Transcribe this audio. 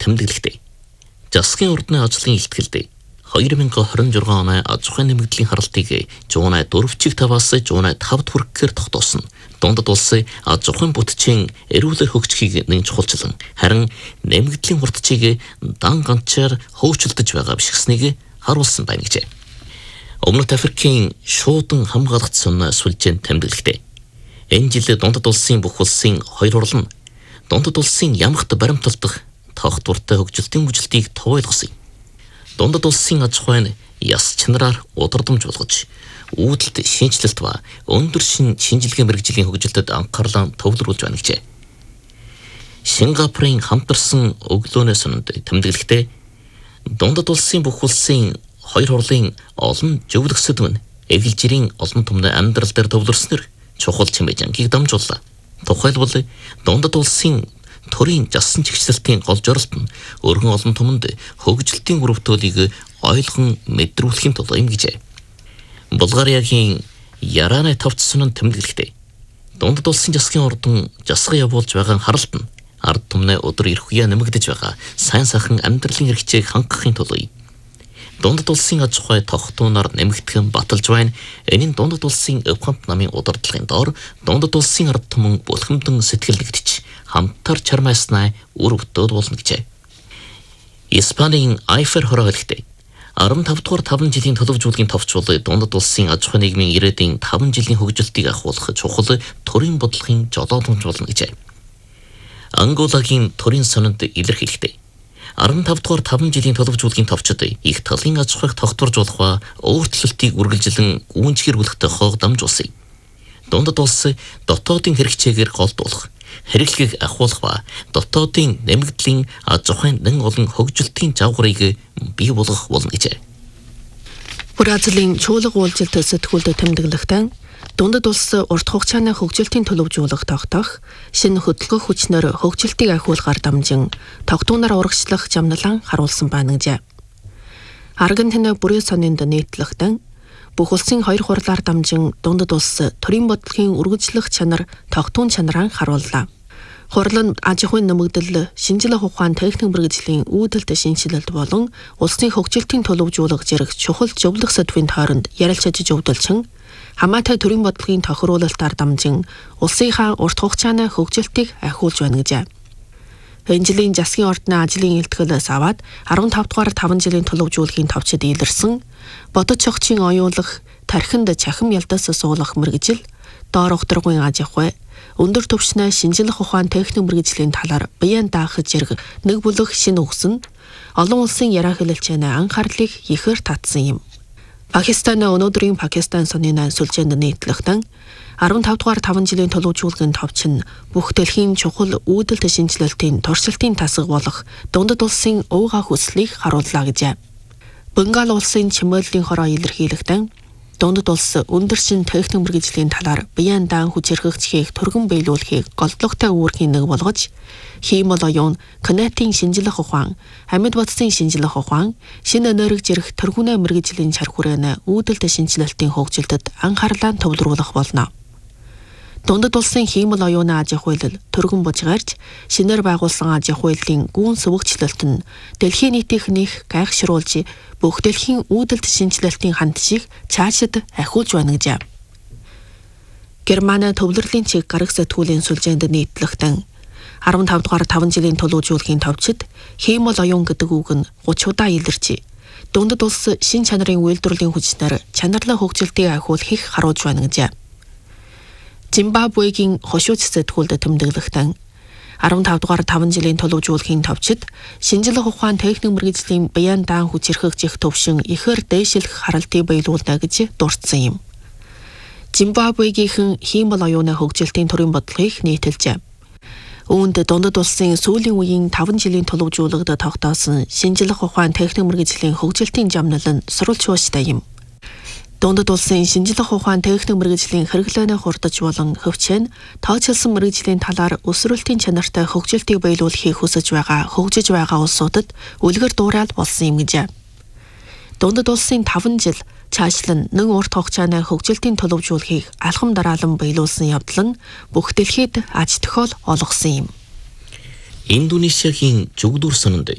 тэмдэглэхдээ засгийн ордны ажлын илтгэлд 2026 оны аж ахуйн нэмэгдлийн харалтыг жуунай 4.5-аас жуунай 5 хүрэхээр тогтоосон. Дундад улсын аж ахуйн бүтцийн эрүүлэр хөгжихийг нэн чухалчлан харин нэмэгдлийн хурдчийг дан ганцаар хөөцөлдөж байгаа бишгснийг харуулсан байна гэжээ. Өмнөд Африкийн шуудан хамгаалагдсан сүлжээнд тэмдэглэхдээ энэ жил дундад улсын бүх улсын хоёр хурал нь дундад улсын ямагт баримталдах тогтвортой хөгжилтийн хүчлтийг товойлгосон. Дундад улсын аж ахуйн яс чанараар удирдамж болгож үүдэлт шинжилэлт ба өндөр шинжилгээ мэргэжлийн хөгжилтэд анхаарлаа төвлөрүүлж байна гэжээ. Сингапурын хамтарсан өглөөний сонинд тэмдэглэхдээ дундад улсын бүх улсын хоёр хурлын олон зөвлөгсөд мөн эгэл жирийн олон түмний амьдрал дээр төвлөрснөр чухал чимээ жангийг дамжууллаа. Тухайлбал дундад улсын төрийн жасан чигчлэлтийн гол зорилт нь өргөн олон түмэнд хөгжилтийн өрөвтөлийг ойлгон мэдрүүлэхийн тулд юм гэжээ. Булгариагийн Яраны тавцсан тэмдэглэхдээ дундад улсын засгийн ордон засгаа явуулж байгаа харалт нь ард түмний өдөр ирэх үе нэмэгдэж байгаа сайн сайхан амьдралын хэрэгцээг хангахын тулд дундад улсын аж ахуй тогтооноор нэмэгдэх баталж байна. Энэ нь дундад улсын өвхөнт намын удирдлагын доор дундад улсын ард түмэн бүлхэмдэн сэтгэл нэгдэж хамтар чармайснаа үр өгдөөд болно гэжээ. Испанийн Айфер хороо хэлэхдээ 15 дугаар 5 жилийн төлөвжүүлгийн товчвол дундад улсын аж ахуй нийгмийн ирээдүйн 5 жилийн хөгжилтийг ахуулах чухал төрийн бодлогын жолоодомж болно гэжээ. Анголагийн төрийн сонинд илэрхийлэхдээ 15 дугаар 5 жилийн төлөвжүүлгийн товчид их талын аж ахуйг тогтворжуулах ба өөрчлөлтийг үргэлжлэн гүйцэтгэрлэх хог дамжуулсан. Дундад улс дотоодын хэрэгцээгээр голдуулах, хэрэглэгийг ахуулах ба дотоодын нэмэгдлийн аж ахуйн нэн олон хөгжилтийн завгарыг бий болгох болно гэжээ. Бразилийн чуулга уулзалт сэтгүүлд тэмдэглэхдээ дундад улс урт хугацааны хөгжилтийн төлөвжүүлэх тогтоох, шинэ хөдөлгөөх хүчнээр хөгжилтийг ахиулахаар дамжин тогтооноор урагшлах жамналан харуулсан байна гэжээ. Аргентины бүрийн сонинд нийтлэхдээ бүх улсын хоёр хурлаар дамжин дундад улс төрийн бодлогын үргэлжлэх чанар тогтоон чанараа харууллаа. Хурал нь аж ахуйн нэмэгдэл, шинжилгээ ухаан техник мэргэжлийн үүдэлт шинжилэлт болон улсын хөгжилтийн төлөвжүүлэх зэрэг чухал зөвлөх сэдвийн тойронд ярилцаж зөвдөлчин хамаатай төрийн бодлогын тохируулалтаар дамжин улсынхаа урт хугацааны хөгжилтийг ахиулж байна гэжээ. Энэ жилийн засгийн ордны ажлын илтгэлээс аваад 15 дугаар 5 жилийн төлөвжүүлгийн товчид илэрсэн бодож цогцын оюулах, тархинд чахим ялдаас суулгах мэргэжил, доор ухтрагын аж ахуй, өндөр түвшний шинжилэх ухаан техник мэргэжлийн талаар биеийн даах зэрэг нэг бүлэг шинэ өгсөн олон улсын яриа хэлэлцээний анхаарлыг ихээр татсан юм. Пакистаны өнөөдрийн Пакистан сонины сүлжээнд нийтлэхдээ 15 дугаар 5 жилийн төлөвжүүлгийн товч нь бүх дэлхийн чухал үүдэлт шинжилэлтийн туршилтын тасаг болох дундад улсын уугаа хүслийг харууллаа гэжээ. Бенгал улсын чимээлийн хороо илэрхийлэхдээ дундад улс өндөр шин техник мэргэжлийн талаар биеийн даан хүчирхэгчхийг түргэн биелүүлэхийг голдлогтой үүргийн нэг болгож хиймэл оюун, канатын шинжилэх ухаан, амьд бодисын шинжилэх ухаан, шинэ энерги зэрэг тэргүүнээ мэргэжлийн чар хүрээний үүдэлт шинжилэлтийн хөгжилтэд анхаарлаа төвлөрүүлэх болно. Дундад улсын хиймэл оюуны аж ахуйлал түргэн бужгарч шинээр байгуулсан аж ахуйлын гүн сүвэгчлэлт нь дэлхийн нийтийнхнийх гайхшруулж бүх дэлхийн үүдэлт шинжилэлтийн хандшийг цаашид ахиулж байна гэжээ. Германы төвлөрлийн чиг гарах сэтгүүлийн сүлжээнд нийтлэхдээ 15 дугаар 5 жилийн төлөвжүүлгийн товчид хиймэл оюун гэдэг үг нь 30 удаа илэрч дундад улс шин чанарын үйлдвэрлэлийн хүчнээр чанарлах хөгжилтийг ахиулахыг харуулж байна гэжээ. Зимбабвегийн хошууч сэтгүүлд тэмдэглэхдээ 15 дугаар 5 жилийн төлөвжүүлгийн товчид шинжилэх ухаан техник мэргэжлийн биеийн даан хүчирхэгжих төвшин ихээр дээшлэх харалтыг биелүүлнэ гэж дурдсан юм. Зимбабвегийнхэн хиймэл оюуны хөгжилтийн төрийн бодлогыг нийтэлжээ. Үүнд дундад улсын сүүлийн үеийн 5 жилийн төлөвжүүлэгт тогтоосон шинжилэх ухаан техник мэргэжлийн хөгжилтийн жамнал нь сурвалжууштай юм. Дундад улсын шинжилэх ухаан техник мэргэжлийн хэрэглээний хурдж болон хөвчэн тооцоолсон мэргэжлийн талаар өсвөрлөлтийн чанартай хөгжилтийг биелүүлэхийг хүсэж байгаа улсуудад үлгэр дуурайд болсон юм гэжээ. Дундад улсын 5 жил цаашлан нэг урт хугацааны хөгжилтийн төлөвжүүлэхийг алхам дараалан биелүүлсэн явдал нь бүх дэлхийд аж тохиол олгосон юм. Индонезиагийн Жогдуур сонинд